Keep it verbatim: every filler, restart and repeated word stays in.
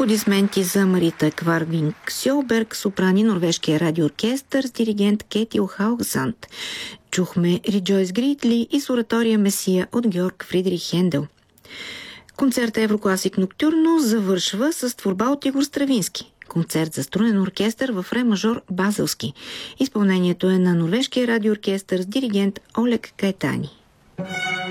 Аплодисменти за Марита Кварвинг Сьолберг, сопрани Норвежкия радиооркестър с диригент Кетил Хаugсанд. Чухме Rejoice Greatly и с оратория Месия от Георг Фридрих Хендел. Концерт Еврокласик Ноктюрно завършва с творба от Игор Стравински. Концерт за струнен оркестър в ре мажор базелски. Изпълнението е на Норвежкия радиооркестър с диригент Олег Кайтани.